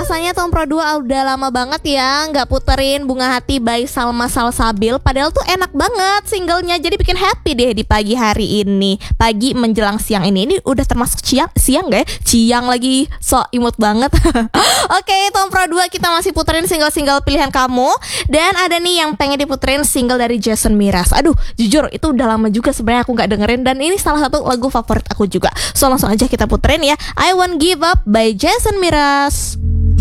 Rasanya Tom Pro 2 udah lama banget ya nggak puterin Bunga Hati by Salma Salsabil. Padahal tuh enak banget singlenya, jadi bikin happy deh di pagi hari ini. Pagi menjelang siang ini udah termasuk siang gak ya? Ciang lagi, so imut banget. Oke, Tom Pro 2 kita masih puterin single-single pilihan kamu. Dan ada nih yang pengen diputerin single dari Jason Mraz. Aduh, jujur itu udah lama juga sebenarnya aku nggak dengerin, dan ini salah satu lagu favorit aku juga. So langsung aja kita puterin ya, I Won't Give Up by Jason Mraz.